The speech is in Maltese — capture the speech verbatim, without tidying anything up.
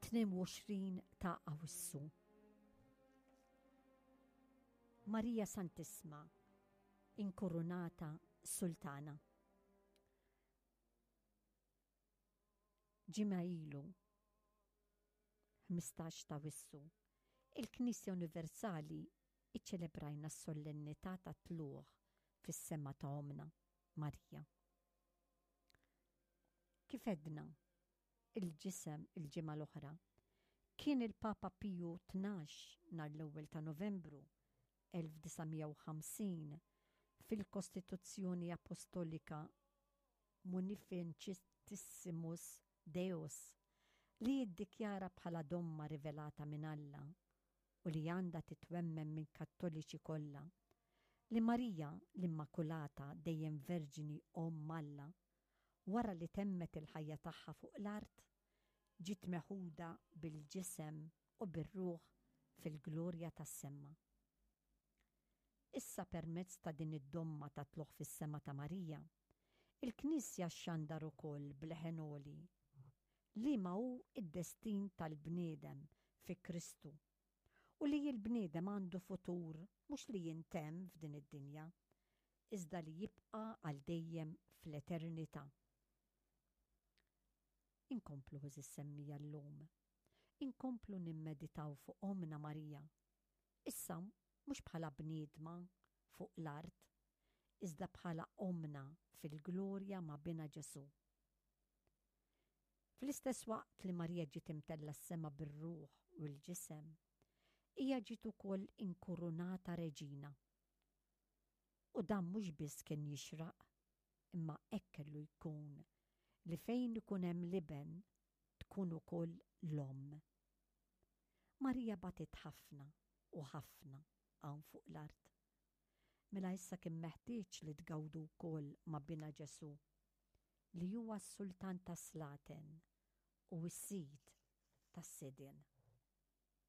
tnejn u għoxrin ta' Awwissu. Marija Santissima, inkurunata sultana. Ġimgħa ilu, ħmistax ta' Awwissu, il-Knisja Universali iċċelebrajna s-solennità ta' tluħ fis-sema ta' Omna Marija. Kif edna, il-ġisem il-ġimgħa l-oħra kien il-Papa Piju tnax nhar l-ewwel ta' Novembru elf wtisiegħmija u ħamsin fil-Kostituzzjoni Apostolika Munificentissimus Deus li jiddikjara bħala domma rivelata minn Alla u li għandha titwemmen minn Kattoliċi kollha li Marija l-Immakulata dejjem Verġini Omm Alla wara li temmet il-ħajja tagħha fuq l-art ġiet meħuda bil-ġisem u bir-ruħ fil-glorja tas-semma. Issa permezz ta' din id-domma ta' tluħ fis-sema ta' Marija, il-Knisja xxandar ukoll bl-ħenoli li ma hu id-destin tal-bniedem fi Kristu u li l-bniedem għandu futur mhux li jintemm f'din id-dinja, iżda li jibqa' għal dejjem fl-eternità. Inkomplu eżis semmija llum. Inkomplu nimmeditaw fuq Omna Marija. Issa mhux bħala bniedma fuq l-art, iżda bħala Omna fil-glorja ma' bina Ġesu. Fl-istess waqt li Marija ġiet imtella s-sema bir-ruħ u l-ġisem, hija ġiet ukoll inkurunata reġina. U dan mhux biss kien jixraq, imma hekk kellu jkun li fejn ikun hemm liben tkun ukoll l-omm. Marija batet ħafna u ħafna hawn fuq l-art. Mela issa kien meħtieġ li tgawdu wkoll ma' bina Ġesu li huwa s-Sultan tas-Slaten u s-Sid tas-Sidien.